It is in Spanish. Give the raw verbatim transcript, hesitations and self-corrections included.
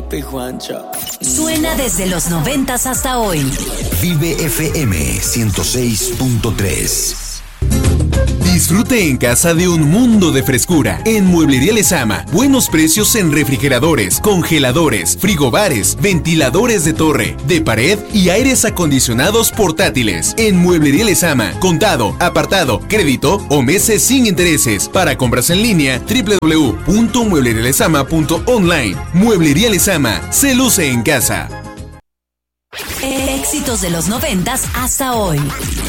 papi Juancho. Suena desde los noventas hasta hoy. Vive F M ciento seis punto tres. Disfrute en casa de un mundo de frescura. En Mueblería Lezama, buenos precios en refrigeradores, congeladores, frigobares, ventiladores de torre, de pared y aires acondicionados portátiles. En Mueblería Lezama, contado, apartado, crédito o meses sin intereses. Para compras en línea, doble u doble u doble u punto mueblería lezama punto online. Mueblería Lezama, se luce en casa. Éxitos de los noventas hasta hoy.